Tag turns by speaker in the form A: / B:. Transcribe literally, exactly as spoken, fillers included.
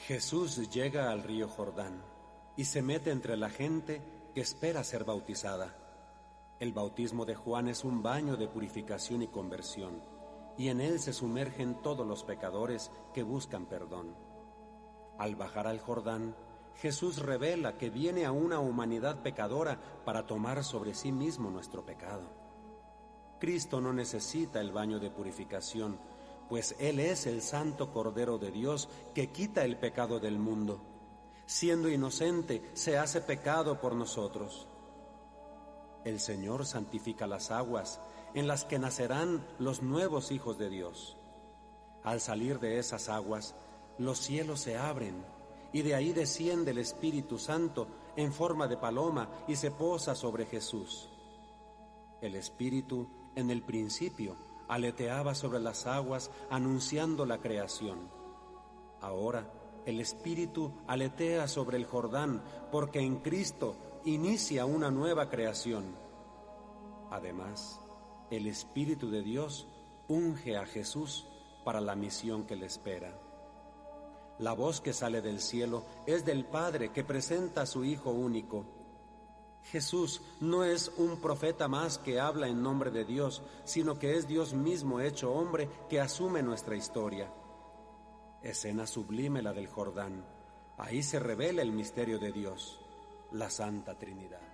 A: Jesús llega al río Jordán y se mete entre la gente que espera ser bautizada. El bautismo de Juan es un baño de purificación y conversión, y en él se sumergen todos los pecadores que buscan perdón. Al bajar al Jordán, Jesús revela que viene a una humanidad pecadora para tomar sobre sí mismo nuestro pecado. Cristo no necesita el baño de purificación, pues Él es el Santo Cordero de Dios que quita el pecado del mundo. Siendo inocente, se hace pecado por nosotros. El Señor santifica las aguas en las que nacerán los nuevos hijos de Dios. Al salir de esas aguas, los cielos se abren y de ahí desciende el Espíritu Santo en forma de paloma y se posa sobre Jesús. El Espíritu, en el principio, aleteaba sobre las aguas anunciando la creación. Ahora el Espíritu aletea sobre el Jordán porque en Cristo inicia una nueva creación. Además, el Espíritu de Dios unge a Jesús para la misión que le espera. La voz que sale del cielo es del Padre que presenta a su Hijo único. Jesús no es un profeta más que habla en nombre de Dios, sino que es Dios mismo hecho hombre que asume nuestra historia. Escena sublime la del Jordán. Ahí se revela el misterio de Dios, la Santa Trinidad.